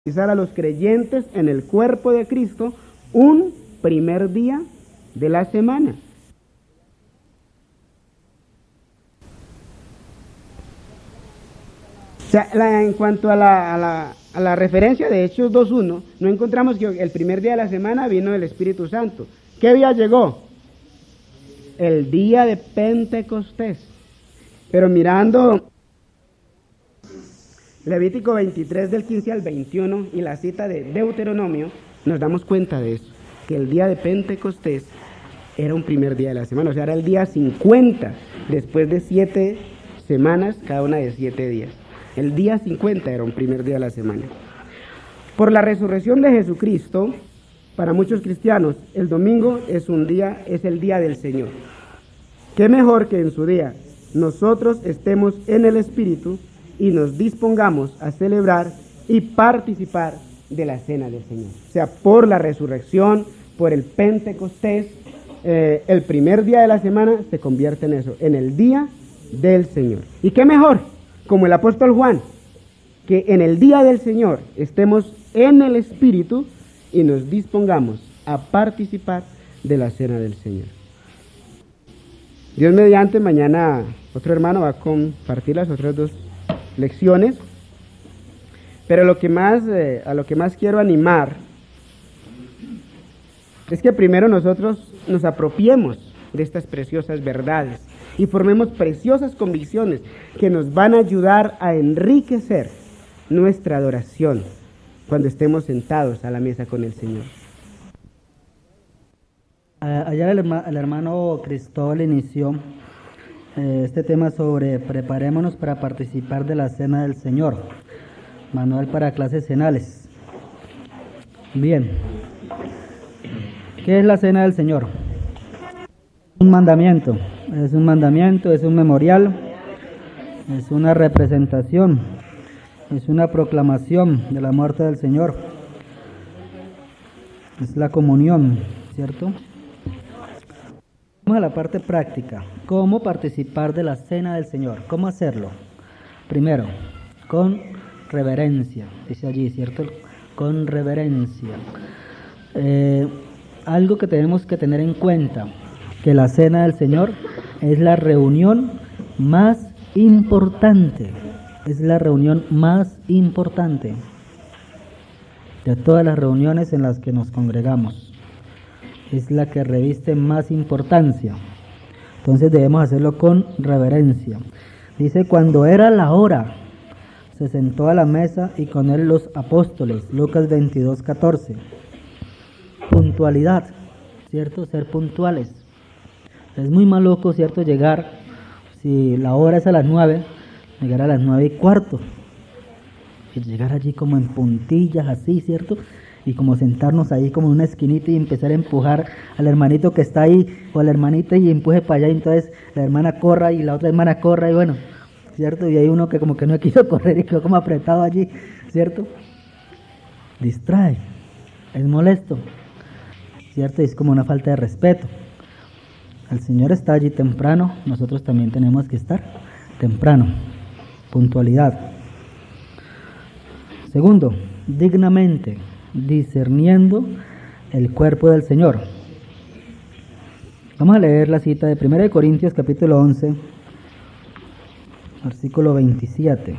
a los creyentes en el cuerpo de Cristo un primer día de la semana. O sea, en cuanto a la referencia de Hechos 2.1, no encontramos que el primer día de la semana vino el Espíritu Santo. ¿Qué día llegó? El día de Pentecostés. Pero mirando Levítico 23 del 15 al 21 y la cita de Deuteronomio, nos damos cuenta de eso, que el día de Pentecostés era un primer día de la semana, o sea, era el día 50, después de 7 semanas, cada una de 7 días. El día 50 era un primer día de la semana. Por la resurrección de Jesucristo, para muchos cristianos, el domingo es el día del Señor. ¿Qué mejor que en su día nosotros estemos en el Espíritu y nos dispongamos a celebrar y participar de la cena del Señor? O sea, por la resurrección, por el Pentecostés, el primer día de la semana se convierte en eso, en el día del Señor. ¿Y qué mejor? Como el apóstol Juan, que en el día del Señor estemos en el Espíritu y nos dispongamos a participar de la cena del Señor. Dios mediante, mañana otro hermano va a compartir las otras 2 lecciones, pero a lo que más quiero animar es que primero nosotros nos apropiemos de estas preciosas verdades y formemos preciosas convicciones que nos van a ayudar a enriquecer nuestra adoración cuando estemos sentados a la mesa con el Señor. Ayer el hermano Cristóbal inició este tema sobre preparémonos para participar de la cena del Señor, manual para clases cenales. Bien, ¿qué es la cena del Señor? Es un mandamiento, es un memorial, es una representación, es una proclamación de la muerte del Señor, es la comunión, ¿cierto? Vamos a la parte práctica. ¿Cómo participar de la cena del Señor? ¿Cómo hacerlo? Primero, con reverencia, dice allí, ¿cierto? Con reverencia. Algo que tenemos que tener en cuenta, que la cena del Señor es la reunión más importante, de todas las reuniones en las que nos congregamos. Es la que reviste más importancia. Entonces debemos hacerlo con reverencia. Dice, cuando era la hora, se sentó a la mesa y con él los apóstoles. Lucas 22:14. Puntualidad, ¿cierto? Ser puntuales. Es muy maluco, ¿cierto? Llegar, si la hora es a las 9, llegar a las 9:15. Y llegar allí como en puntillas, así, ¿cierto? Y como sentarnos ahí como en una esquinita y empezar a empujar al hermanito que está ahí o a la hermanita y empuje para allá, y entonces la hermana corra y la otra hermana corra y bueno, ¿cierto? Y hay uno que como que no quiso correr y quedó como apretado allí, ¿cierto? Distrae, es molesto, ¿cierto? Y es como una falta de respeto. El Señor está allí temprano, nosotros también tenemos que estar temprano, puntualidad. Segundo, dignamente, discerniendo el cuerpo del Señor. Vamos a leer la cita de 1 Corintios capítulo 11, versículo 27.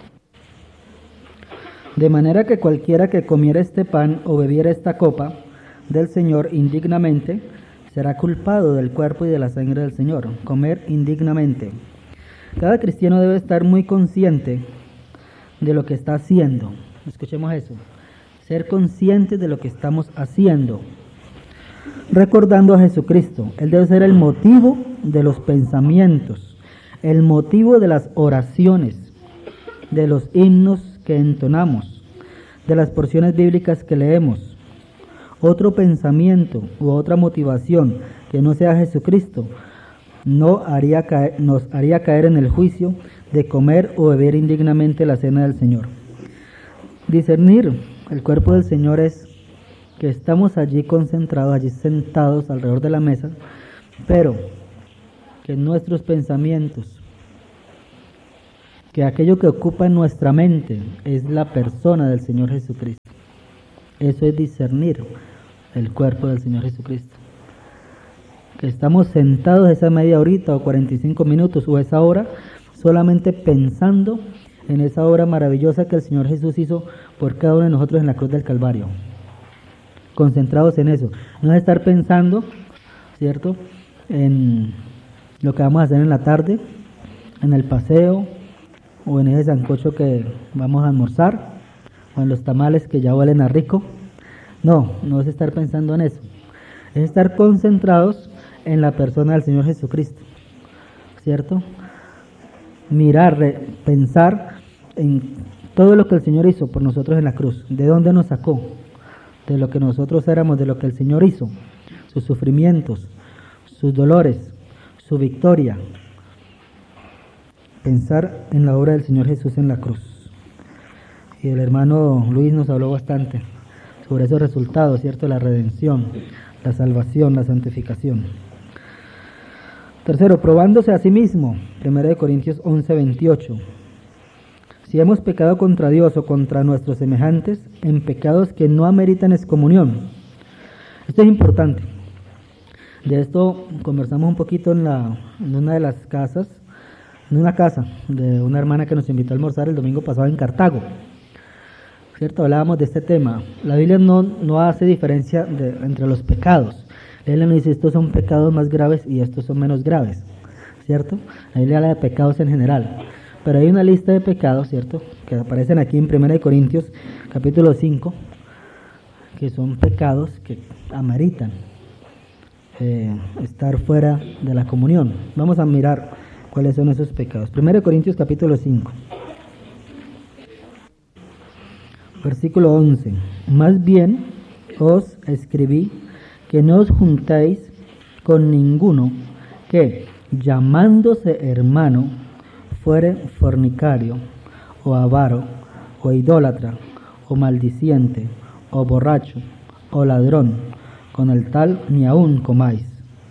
De manera que cualquiera que comiera este pan o bebiera esta copa del Señor indignamente, será culpado del cuerpo y de la sangre del Señor. Comer indignamente. Cada cristiano debe estar muy consciente de lo que está haciendo. Escuchemos eso. Ser conscientes de lo que estamos haciendo, recordando a Jesucristo. Él debe ser el motivo de los pensamientos, el motivo de las oraciones, de los himnos que entonamos, de las porciones bíblicas que leemos. Otro pensamiento u otra motivación que no sea Jesucristo nos haría caer en el juicio de comer o beber indignamente la cena del Señor. Discernir el cuerpo del Señor es que estamos allí concentrados, allí sentados alrededor de la mesa, pero que nuestros pensamientos que aquello que ocupa en nuestra mente es la persona del Señor Jesucristo. Eso es discernir el cuerpo del Señor Jesucristo. Que estamos sentados esa media horita o 45 minutos o esa hora solamente pensando en esa obra maravillosa que el Señor Jesús hizo por cada uno de nosotros en la cruz del Calvario. Concentrados en eso. No es estar pensando, ¿cierto?, en lo que vamos a hacer en la tarde, en el paseo, o en ese sancocho que vamos a almorzar, o en los tamales que ya huelen a rico. No es estar pensando en eso. Es estar concentrados en la persona del Señor Jesucristo, ¿cierto? Mirar, pensar en todo lo que el Señor hizo por nosotros en la cruz. ¿De dónde nos sacó? De lo que nosotros éramos, de lo que el Señor hizo. Sus sufrimientos, sus dolores, su victoria. Pensar en la obra del Señor Jesús en la cruz. Y el hermano Luis nos habló bastante sobre esos resultados, ¿cierto? La redención, la salvación, la santificación. Tercero, probándose a sí mismo. 1 Corintios 11:28. Si hemos pecado contra Dios o contra nuestros semejantes en pecados que no ameritan excomunión. Esto es importante. De esto conversamos un poquito en una de las casas, en una casa de una hermana que nos invitó a almorzar el domingo pasado en Cartago. ¿Cierto? Hablábamos de este tema. La Biblia no hace diferencia entre los pecados. La Biblia no dice estos son pecados más graves y estos son menos graves, ¿cierto? La Biblia habla de pecados en general. Pero hay una lista de pecados, ¿cierto?, que aparecen aquí en 1 Corintios capítulo 5, que son pecados que ameritan estar fuera de la comunión. Vamos a mirar cuáles son esos pecados. 1 Corintios capítulo 5, versículo 11. Más bien os escribí que no os juntéis con ninguno que, llamándose hermano, fuere fornicario, o avaro, o idólatra, o maldiciente, o borracho, o ladrón, con el tal ni aun comáis.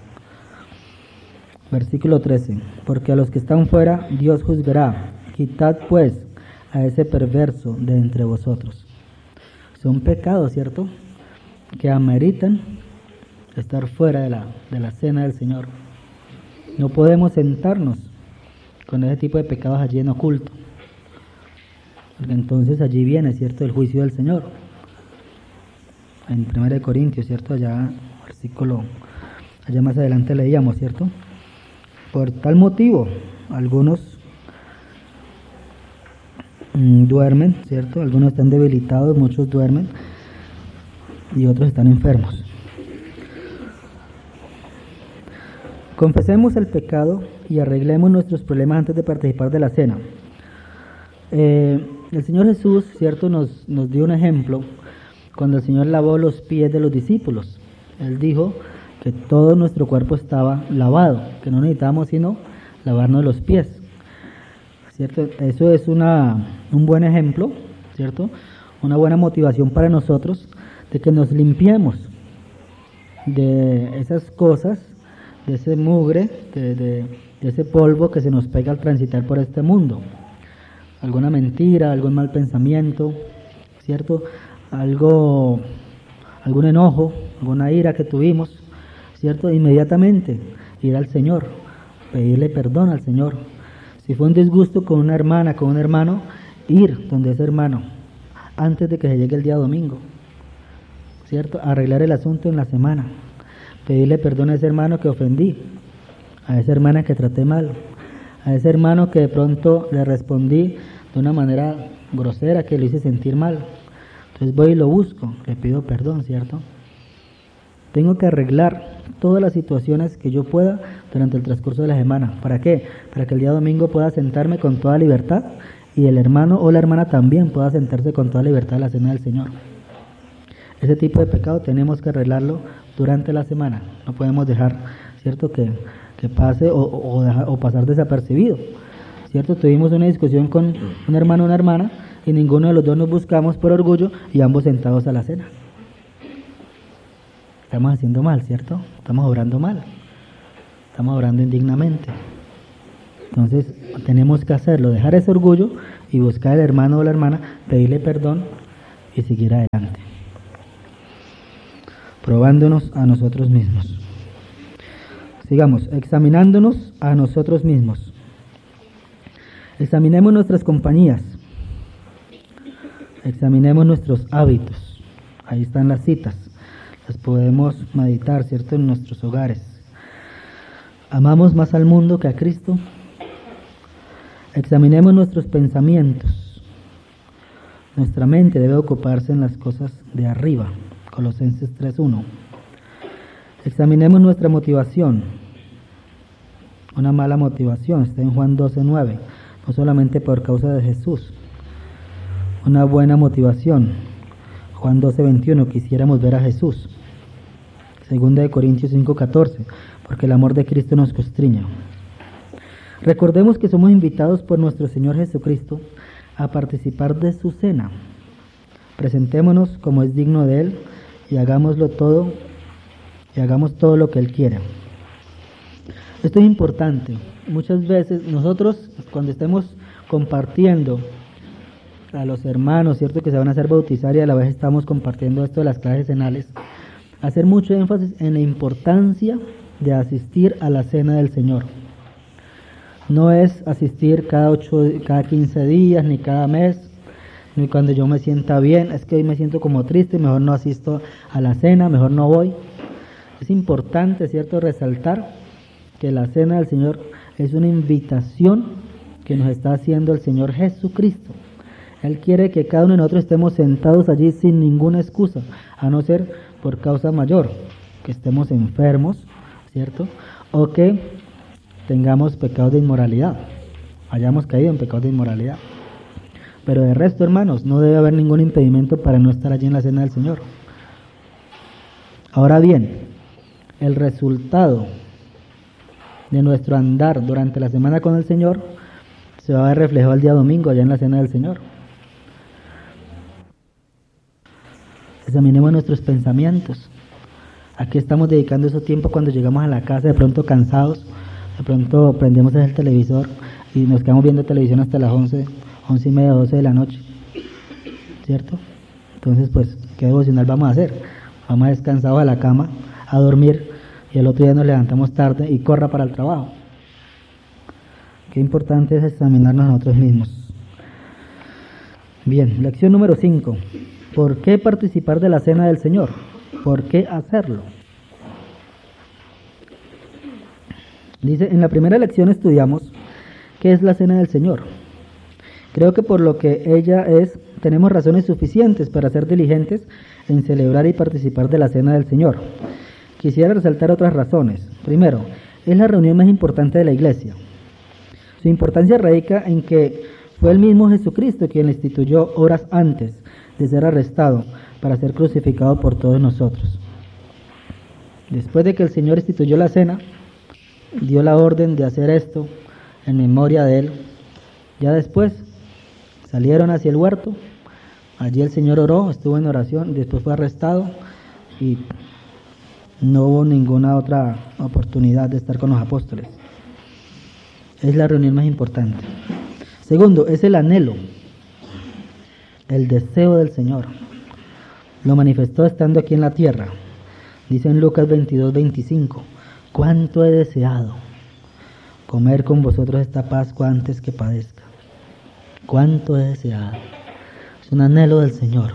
Versículo 13. Porque a los que están fuera Dios juzgará. Quitad pues a ese perverso de entre vosotros. Son pecados, ¿cierto?, que ameritan estar fuera de la cena del Señor. No podemos sentarnos con ese tipo de pecados allí en oculto, porque entonces allí viene, ¿cierto?, el juicio del Señor. En 1 Corintios, ¿cierto?, allá más adelante leíamos, ¿cierto? Por tal motivo, algunos duermen, ¿cierto? Algunos están debilitados, muchos duermen y otros están enfermos. Confesemos el pecado y arreglemos nuestros problemas antes de participar de la cena. El Señor Jesús, ¿cierto?, nos dio un ejemplo cuando el Señor lavó los pies de los discípulos. Él dijo que todo nuestro cuerpo estaba lavado, que no necesitábamos sino lavarnos los pies, ¿cierto? Eso es un buen ejemplo, ¿cierto?, una buena motivación para nosotros de que nos limpiemos de esas cosas, de ese mugre, de ese polvo que se nos pega al transitar por este mundo. Alguna mentira, algún mal pensamiento, ¿cierto?, algún enojo, alguna ira que tuvimos, ¿cierto? Inmediatamente ir al Señor, pedirle perdón al Señor. Si fue un disgusto con una hermana, con un hermano, ir donde ese hermano antes de que se llegue el día domingo, ¿cierto? Arreglar el asunto en la semana, pedirle perdón a ese hermano que ofendí, a esa hermana que traté mal, a ese hermano que de pronto le respondí de una manera grosera que lo hice sentir mal. Entonces voy y lo busco, le pido perdón, ¿cierto? Tengo que arreglar todas las situaciones que yo pueda durante el transcurso de la semana. ¿Para qué? Para que el día domingo pueda sentarme con toda libertad y el hermano o la hermana también pueda sentarse con toda libertad a la cena del Señor. Ese tipo de pecado tenemos que arreglarlo durante la semana. No podemos dejar, ¿cierto?, que pase o pasar desapercibido, ¿cierto? Tuvimos una discusión con un hermano o una hermana y ninguno de los dos nos buscamos por orgullo y ambos sentados a la cena. Estamos haciendo mal, ¿cierto? Estamos obrando mal. Estamos obrando indignamente. Entonces tenemos que hacerlo, dejar ese orgullo y buscar al hermano o la hermana, pedirle perdón y seguir adelante. Probándonos a nosotros mismos. Sigamos, examinándonos a nosotros mismos. Examinemos nuestras compañías. Examinemos nuestros hábitos. Ahí están las citas. Las podemos meditar, ¿cierto?, en nuestros hogares. ¿Amamos más al mundo que a Cristo? Examinemos nuestros pensamientos. Nuestra mente debe ocuparse en las cosas de arriba. Colosenses 3:1. Examinemos nuestra motivación. Una mala motivación está en Juan 12:9. No solamente por causa de Jesús. Una buena motivación. Juan 12:21. Quisiéramos ver a Jesús. Segunda de Corintios 5:14. Porque el amor de Cristo nos constriña. Recordemos que somos invitados por nuestro Señor Jesucristo a participar de su cena. Presentémonos como es digno de Él y hagamos todo lo que Él quiere. Esto es importante. Muchas veces nosotros, cuando estemos compartiendo a los hermanos, ¿cierto?, que se van a hacer bautizar, y a la vez estamos compartiendo esto de las clases cenales, hacer mucho énfasis en la importancia de asistir a la cena del Señor. No es asistir cada 15 días, ni cada mes, ni cuando yo me sienta bien. Es que hoy me siento como triste, mejor no asisto a la cena, mejor no voy. Es importante, ¿cierto?, resaltar que la cena del Señor es una invitación que nos está haciendo el Señor Jesucristo. Él quiere que cada uno de nosotros estemos sentados allí sin ninguna excusa, a no ser por causa mayor, que estemos enfermos, ¿cierto?, o que tengamos pecados de inmoralidad, hayamos caído en pecados de inmoralidad. Pero de resto, hermanos, no debe haber ningún impedimento para no estar allí en la cena del Señor. Ahora bien, el resultado de nuestro andar durante la semana con el Señor se va a ver reflejado el día domingo allá en la cena del Señor. Examinemos nuestros pensamientos. ¿A qué estamos dedicando ese tiempo cuando llegamos a la casa de pronto cansados? De pronto prendemos el televisor y nos quedamos viendo televisión hasta las 11:30, 12 de la noche, ¿cierto? Entonces, pues, ¿qué devocional vamos a hacer? Vamos descansados a la cama, a dormir, y el otro día nos levantamos tarde y corra para el trabajo. Qué importante es examinarnos a nosotros mismos. Bien, lección número 5. ¿Por qué participar de la cena del Señor? ¿Por qué hacerlo? Dice, en la primera lección estudiamos qué es la cena del Señor. Creo que por lo que ella es, tenemos razones suficientes para ser diligentes en celebrar y participar de la cena del Señor. Quisiera resaltar otras razones. Primero, es la reunión más importante de la iglesia. Su importancia radica en que fue el mismo Jesucristo quien la instituyó horas antes de ser arrestado para ser crucificado por todos nosotros. Después de que el Señor instituyó la cena, dio la orden de hacer esto en memoria de Él. Ya después salieron hacia el huerto, allí el Señor oró, estuvo en oración, después fue arrestado y no hubo ninguna otra oportunidad de estar con los apóstoles. Es la reunión más importante. Segundo, es el anhelo, el deseo del Señor. Lo manifestó estando aquí en la tierra. Dice en Lucas 22:25, cuánto he deseado comer con vosotros esta Pascua antes que padezca. Cuánto he deseado. Es un anhelo del Señor.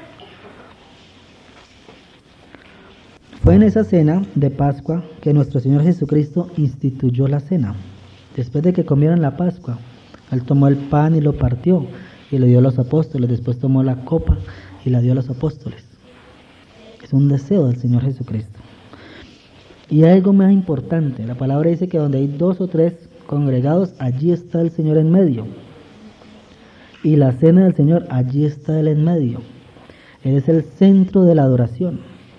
Fue en esa cena de Pascua que nuestro Señor Jesucristo instituyó la cena. Después de que comieron la Pascua, Él tomó el pan y lo partió y lo dio a los apóstoles. Después tomó la copa y la dio a los apóstoles. Es un deseo del Señor Jesucristo. Y hay algo más importante. La palabra dice que donde hay 2 o 3 congregados, allí está el Señor en medio. Y la cena del Señor, allí está Él en medio. Él es el centro de la adoración.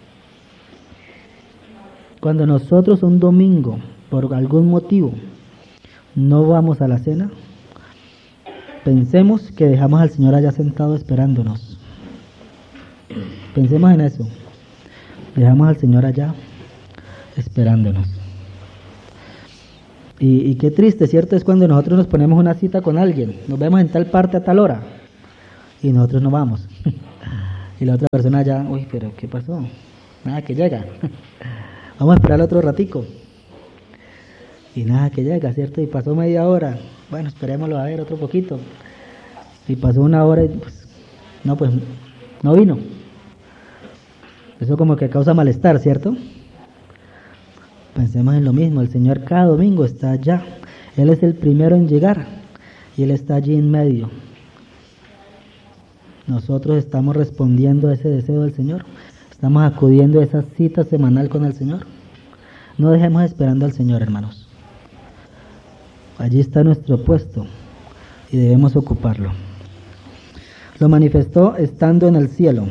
Cuando nosotros un domingo, por algún motivo, no vamos a la cena, pensemos que dejamos al Señor allá sentado esperándonos. Pensemos en eso. Dejamos al Señor allá esperándonos. Y qué triste, ¿cierto? Es cuando nosotros nos ponemos una cita con alguien, nos vemos en tal parte a tal hora, y nosotros no vamos. Y la otra persona ya, uy, pero ¿qué pasó? Nada que llega. Vamos a esperar otro ratico. Y nada que llega, ¿cierto? Y pasó media hora. Bueno, esperémoslo a ver otro poquito. Y pasó una hora y pues no vino. Eso como que causa malestar, ¿cierto? Pensemos en lo mismo, el Señor cada domingo está allá. Él es el primero en llegar y Él está allí en medio. Nosotros estamos respondiendo a ese deseo del Señor. Estamos acudiendo a esa cita semanal con el Señor. No dejemos esperando al Señor, hermanos. Allí está nuestro puesto y debemos ocuparlo. Lo manifestó estando en el cielo.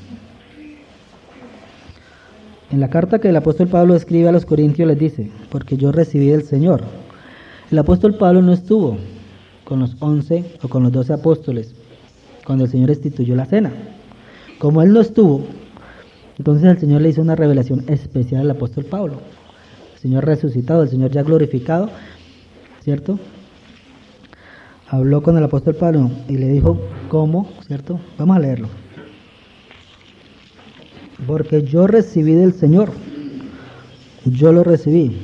En la carta que el apóstol Pablo escribe a los Corintios les dice, porque yo recibí del Señor. El apóstol Pablo no estuvo con los 11 o con los 12 apóstoles cuando el Señor instituyó la cena. Como él no estuvo, entonces el Señor le hizo una revelación especial al apóstol Pablo. El Señor resucitado, el Señor ya glorificado, ¿cierto? Habló con el apóstol Pablo y le dijo, ¿cómo? ¿Cierto? Vamos a leerlo. Porque yo recibí del Señor, yo lo recibí.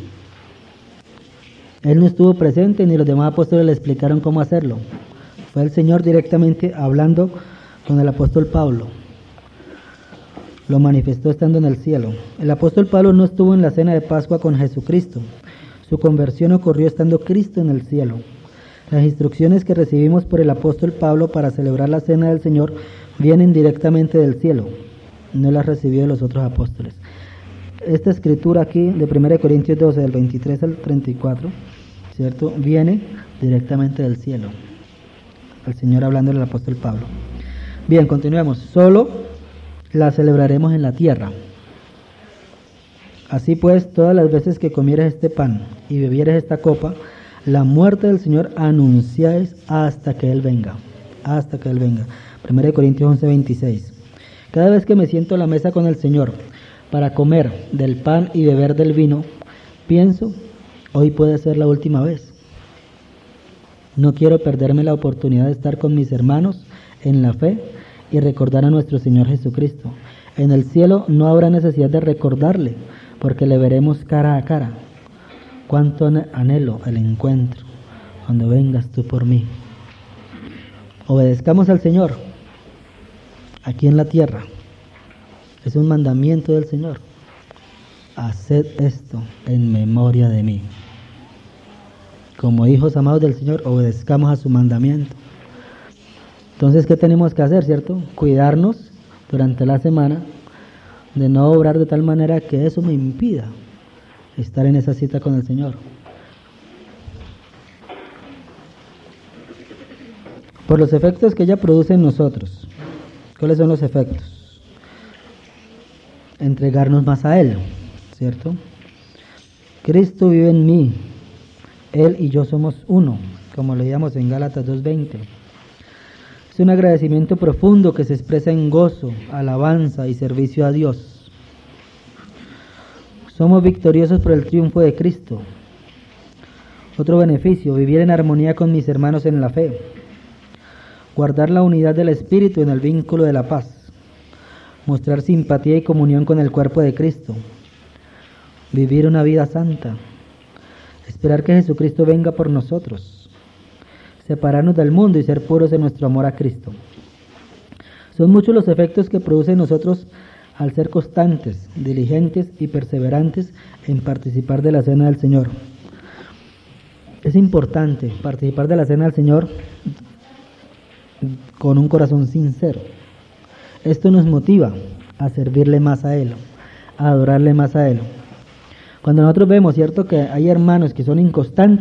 Él no estuvo presente ni los demás apóstoles le explicaron cómo hacerlo. Fue el Señor directamente hablando con el apóstol Pablo. Lo manifestó estando en el cielo. El apóstol Pablo no estuvo en la cena de Pascua con Jesucristo. Su conversión ocurrió estando Cristo en el cielo. Las instrucciones que recibimos por el apóstol Pablo para celebrar la cena del Señor vienen directamente del cielo. No las recibió de los otros apóstoles. Esta escritura aquí de 1 Corintios 12, del 23 al 34, ¿cierto? Viene directamente del cielo. El Señor hablando al apóstol Pablo. Bien, continuemos. Solo la celebraremos en la tierra. Así pues, todas las veces que comieres este pan y bebieres esta copa, la muerte del Señor anunciáis hasta que Él venga. Hasta que Él venga. 1 Corintios 11, 26. Cada vez que me siento a la mesa con el Señor para comer del pan y beber del vino, pienso, hoy puede ser la última vez. No quiero perderme la oportunidad de estar con mis hermanos en la fe y recordar a nuestro Señor Jesucristo. En el cielo no habrá necesidad de recordarle, porque le veremos cara a cara. Cuánto anhelo el encuentro cuando vengas tú por mí. Obedezcamos al Señor aquí en la tierra. Es un mandamiento del Señor. Haced esto en memoria de mí. Como hijos amados del Señor, obedezcamos a su mandamiento. Entonces, ¿qué tenemos que hacer, cierto? Cuidarnos durante la semana de no obrar de tal manera que eso me impida estar en esa cita con el Señor. Por los efectos que ella produce en nosotros. ¿Cuáles son los efectos? Entregarnos más a Él, ¿cierto? Cristo vive en mí, Él y yo somos uno, como leíamos en Gálatas 2:20. Es un agradecimiento profundo que se expresa en gozo, alabanza y servicio a Dios. Somos victoriosos por el triunfo de Cristo. Otro beneficio, vivir en armonía con mis hermanos en la fe. Guardar la unidad del Espíritu en el vínculo de la paz. Mostrar simpatía y comunión con el cuerpo de Cristo. Vivir una vida santa. Esperar que Jesucristo venga por nosotros. Separarnos del mundo y ser puros en nuestro amor a Cristo. Son muchos los efectos que produce en nosotros al ser constantes, diligentes y perseverantes en participar de la cena del Señor. Es importante participar de la cena del Señor con un corazón sincero. Esto nos motiva a servirle más a Él, a adorarle más a Él. Cuando nosotros vemos, ¿cierto?, que hay hermanos que son inconstantes,